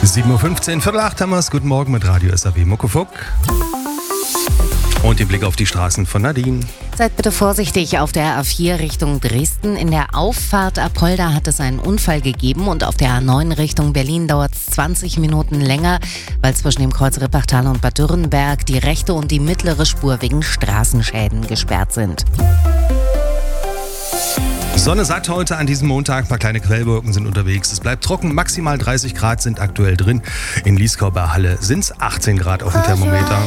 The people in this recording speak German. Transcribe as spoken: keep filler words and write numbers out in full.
sieben Uhr fünfzehn, Viertel acht haben wir's. Guten Morgen mit Radio S A W Muckefuck. Und den Blick auf die Straßen von Nadine. Seid bitte vorsichtig auf der A vier Richtung Dresden. In der Auffahrt Apolda hat es einen Unfall gegeben und auf der A neun Richtung Berlin dauert es zwanzig Minuten länger, weil zwischen dem Kreuz Rippachtal und Bad Dürrenberg die rechte und die mittlere Spur wegen Straßenschäden gesperrt sind. Sonne satt heute an diesem Montag, ein paar kleine Quellwolken sind unterwegs. Es bleibt trocken, maximal dreißig Grad sind aktuell drin. In Lieskau bei Halle sind es achtzehn Grad auf dem Thermometer.